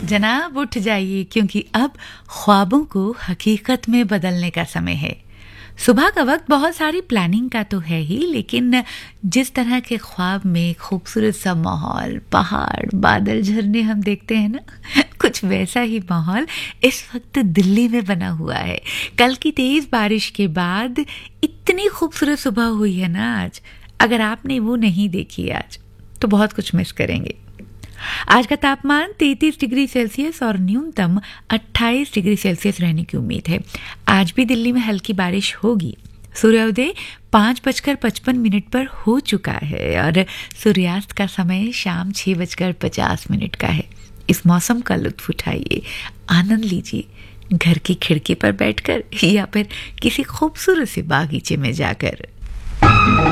जनाब उठ जाइए क्योंकि अब ख्वाबों को हकीकत में बदलने का समय है। सुबह का वक्त बहुत सारी प्लानिंग का तो है ही, लेकिन जिस तरह के ख्वाब में खूबसूरत सा माहौल, पहाड़, बादल, झरने हम देखते हैं ना, कुछ वैसा ही माहौल इस वक्त दिल्ली में बना हुआ है। कल की तेज बारिश के बाद इतनी खूबसूरत सुबह हुई है ना आज। अगर आपने वो नहीं देखी आज तो बहुत कुछ मिस करेंगे। आज का तापमान 33 डिग्री सेल्सियस और न्यूनतम 28 डिग्री सेल्सियस रहने की उम्मीद है। आज भी दिल्ली में हल्की बारिश होगी। सूर्योदय 5:55 पर हो चुका है और सूर्यास्त का समय शाम 6:50 का है। इस मौसम का लुत्फ उठाइए, आनंद लीजिए, घर की खिड़की पर बैठकर या फिर किसी खूबसूरत से बागीचे में जाकर।